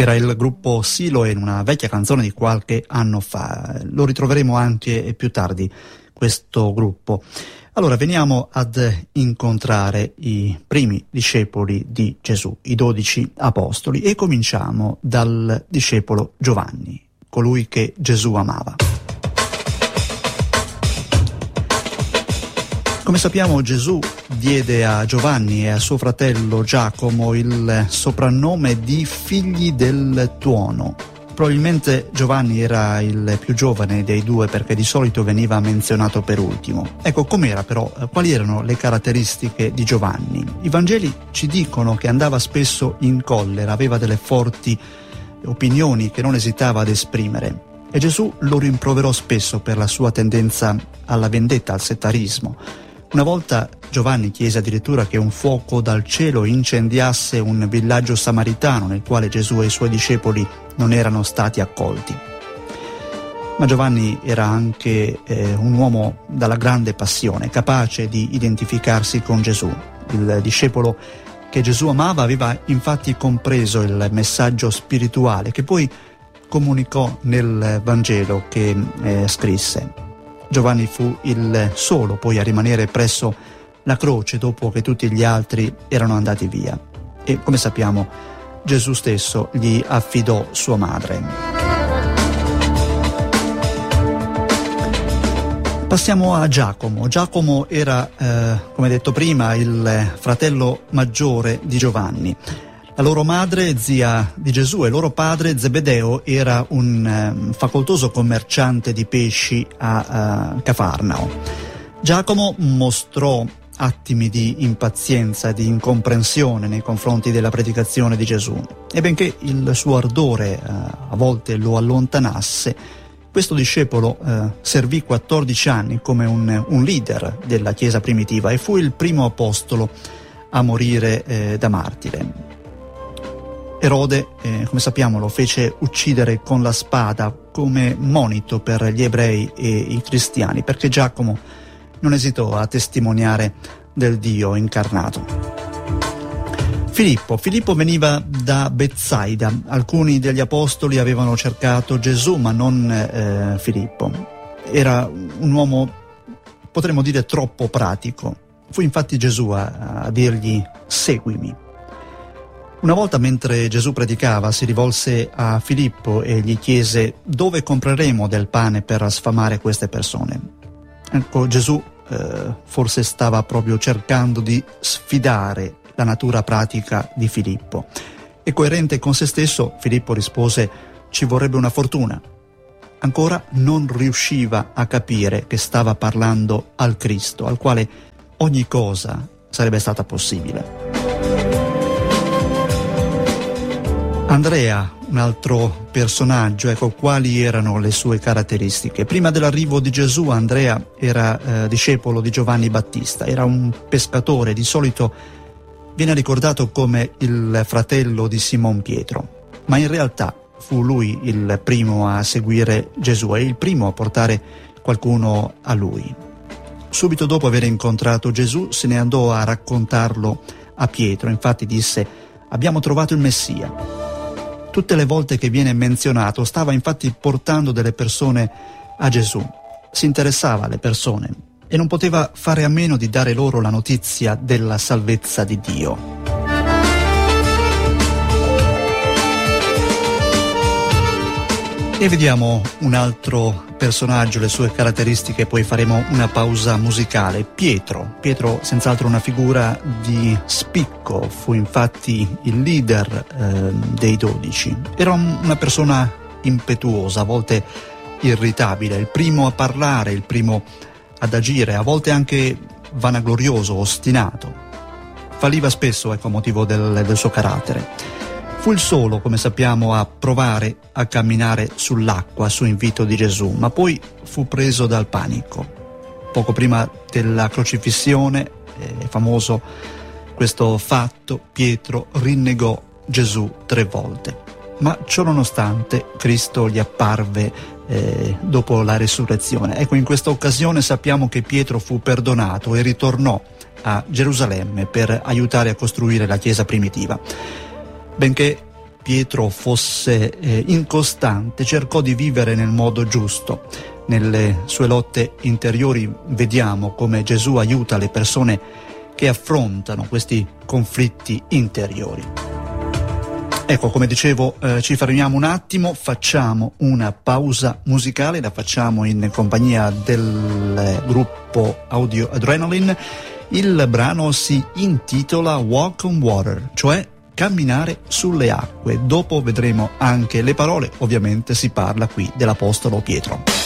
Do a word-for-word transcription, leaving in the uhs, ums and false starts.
Era il gruppo Siloe in una vecchia canzone di qualche anno fa. Lo ritroveremo anche più tardi, questo gruppo. Allora veniamo ad incontrare i primi discepoli di Gesù, i dodici apostoli, e cominciamo dal discepolo Giovanni, colui che Gesù amava. Come sappiamo, Gesù diede a Giovanni e a suo fratello Giacomo il soprannome di figli del tuono. Probabilmente Giovanni era il più giovane dei due, perché di solito veniva menzionato per ultimo. Ecco, com'era però? Quali erano le caratteristiche di Giovanni? I Vangeli ci dicono che andava spesso in collera, aveva delle forti opinioni che non esitava ad esprimere. E Gesù lo rimproverò spesso per la sua tendenza alla vendetta, al settarismo. Una volta Giovanni chiese addirittura che un fuoco dal cielo incendiasse un villaggio samaritano nel quale Gesù e i suoi discepoli non erano stati accolti. Ma Giovanni era anche eh, un uomo dalla grande passione, capace di identificarsi con Gesù. Il discepolo che Gesù amava aveva infatti compreso il messaggio spirituale che poi comunicò nel Vangelo che eh, scrisse. Giovanni fu il solo poi a rimanere presso la croce dopo che tutti gli altri erano andati via. E come sappiamo, Gesù stesso gli affidò sua madre. Passiamo a Giacomo. Giacomo era, eh, come detto prima, il fratello maggiore di Giovanni. La loro madre, zia di Gesù, e loro padre, Zebedeo, era un eh, facoltoso commerciante di pesci a uh, Cafarnao. Giacomo mostrò attimi di impazienza e di incomprensione nei confronti della predicazione di Gesù, e benché il suo ardore uh, a volte lo allontanasse, questo discepolo uh, servì quattordici anni come un, un leader della Chiesa primitiva e fu il primo apostolo a morire eh, da martire. Erode, eh, come sappiamo, lo fece uccidere con la spada come monito per gli ebrei e i cristiani, perché Giacomo non esitò a testimoniare del Dio incarnato. Filippo. Filippo veniva da Betsaida. Alcuni degli apostoli avevano cercato Gesù, ma non eh, Filippo. Era un uomo, potremmo dire, troppo pratico. Fu infatti Gesù a, a dirgli: seguimi. Una volta, mentre Gesù predicava, si rivolse a Filippo e gli chiese: dove compreremo del pane per sfamare queste persone? Ecco, Gesù eh, forse stava proprio cercando di sfidare la natura pratica di Filippo. E coerente con se stesso, Filippo rispose: ci vorrebbe una fortuna. Ancora non riusciva a capire che stava parlando al Cristo, al quale ogni cosa sarebbe stata possibile. Andrea, un altro personaggio, ecco quali erano le sue caratteristiche. Prima dell'arrivo di Gesù, Andrea era eh, discepolo di Giovanni Battista, era un pescatore, di solito viene ricordato come il fratello di Simon Pietro, ma in realtà fu lui il primo a seguire Gesù e il primo a portare qualcuno a lui. Subito dopo aver incontrato Gesù se ne andò a raccontarlo a Pietro, infatti disse: abbiamo trovato il Messia. Tutte le volte che viene menzionato stava infatti portando delle persone a Gesù, si interessava alle persone e non poteva fare a meno di dare loro la notizia della salvezza di Dio. E vediamo un altro personaggio, le sue caratteristiche, poi faremo una pausa musicale. Pietro. Pietro, senz'altro una figura di spicco, fu infatti il leader eh, dei dodici. Era un, una persona impetuosa, a volte irritabile, il primo a parlare, il primo ad agire, a volte anche vanaglorioso, ostinato. Falliva spesso, ecco, a motivo del, del suo carattere. Fu il solo, come sappiamo, a provare a camminare sull'acqua su invito di Gesù, ma poi fu preso dal panico. Poco prima della crocifissione, è famoso questo fatto, Pietro rinnegò Gesù tre volte. Ma ciò nonostante Cristo gli apparve eh, dopo la resurrezione. Ecco, in questa occasione sappiamo che Pietro fu perdonato e ritornò a Gerusalemme per aiutare a costruire la Chiesa primitiva. Benché Pietro fosse eh, incostante, cercò di vivere nel modo giusto. Nelle sue lotte interiori vediamo come Gesù aiuta le persone che affrontano questi conflitti interiori. Ecco, come dicevo, eh, ci fermiamo un attimo, facciamo una pausa musicale, la facciamo in compagnia del gruppo Audio Adrenaline. Il brano si intitola Walk on Water, cioè camminare sulle acque. Dopo vedremo anche le parole, ovviamente si parla qui dell'Apostolo Pietro.